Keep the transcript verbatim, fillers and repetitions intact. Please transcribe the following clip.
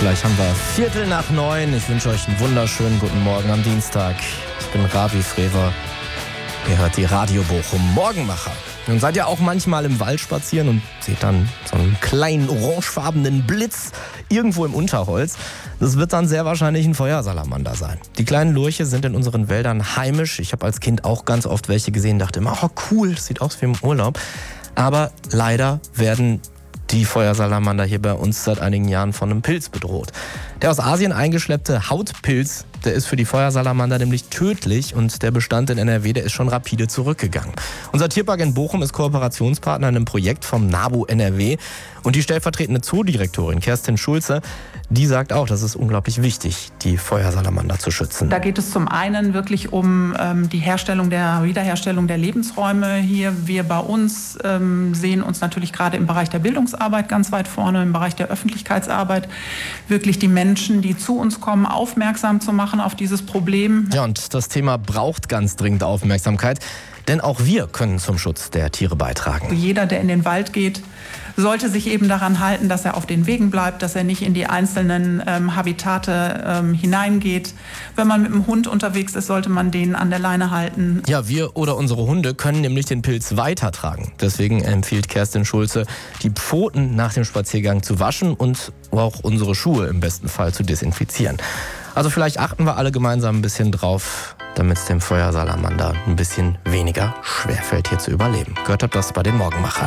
Gleich haben wir Viertel nach neun. Ich wünsche euch einen wunderschönen guten Morgen am Dienstag. Ich bin Ravi Frewer. Ihr hört die Radio Bochum Morgenmacher. Und seid ihr auch manchmal im Wald spazieren und seht dann so einen kleinen orangefarbenen Blitz irgendwo im Unterholz? Das wird dann sehr wahrscheinlich ein Feuersalamander sein. Die kleinen Lurche sind in unseren Wäldern heimisch. Ich habe als Kind auch ganz oft welche gesehen, dachte immer, oh cool, das sieht aus wie im Urlaub. Aber leider werden die Feuersalamander hier bei uns seit einigen Jahren von einem Pilz bedroht. Der aus Asien eingeschleppte Hautpilz, der ist für die Feuersalamander nämlich tödlich und der Bestand in N R W, der ist schon rapide zurückgegangen. Unser Tierpark in Bochum ist Kooperationspartner in einem Projekt vom NABU N R W und die stellvertretende Zoodirektorin Kerstin Schulze, die sagt auch, das ist unglaublich wichtig, die Feuersalamander zu schützen. Da geht es zum einen wirklich um ähm, die Herstellung der Wiederherstellung der Lebensräume hier. Wir bei uns ähm, sehen uns natürlich gerade im Bereich der Bildungsarbeit ganz weit vorne, im Bereich der Öffentlichkeitsarbeit, wirklich die Menschen, die zu uns kommen, aufmerksam zu machen auf dieses Problem. Ja, und das Thema braucht ganz dringend Aufmerksamkeit, denn auch wir können zum Schutz der Tiere beitragen. Jeder, der in den Wald geht, sollte sich eben daran halten, dass er auf den Wegen bleibt, dass er nicht in die einzelnen ähm, Habitate ähm, hineingeht. Wenn man mit dem Hund unterwegs ist, sollte man den an der Leine halten. Ja, wir oder unsere Hunde können nämlich den Pilz weitertragen. Deswegen empfiehlt Kerstin Schulze, die Pfoten nach dem Spaziergang zu waschen und auch unsere Schuhe im besten Fall zu desinfizieren. Also vielleicht achten wir alle gemeinsam ein bisschen drauf, damit es dem Feuersalamander ein bisschen weniger schwerfällt, hier zu überleben. Gehört habt das bei den Morgenmachern.